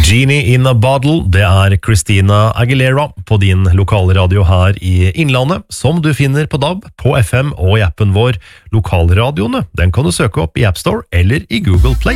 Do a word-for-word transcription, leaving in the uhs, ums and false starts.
Genie in a Bottle, det er Christina Aguilera på din lokalradio her i Innlandet, som du finner på D A B, på F M og i appen vår. Lokalradioene, den kan du søke opp i App Store eller i Google Play.